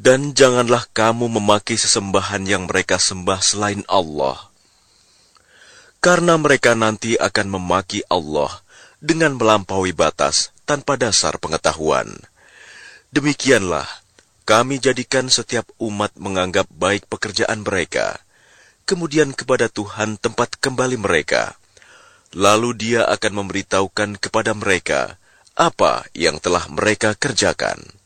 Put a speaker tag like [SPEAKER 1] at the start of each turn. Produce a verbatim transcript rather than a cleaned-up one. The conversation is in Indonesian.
[SPEAKER 1] Dan janganlah kamu memaki sesembahan yang mereka sembah selain Allah, karena mereka nanti akan memaki Allah dengan melampaui batas tanpa dasar pengetahuan. Demikianlah kami jadikan setiap umat menganggap baik pekerjaan mereka, kemudian kepada Tuhan tempat kembali mereka. Lalu Dia akan memberitahukan kepada mereka apa yang telah mereka kerjakan.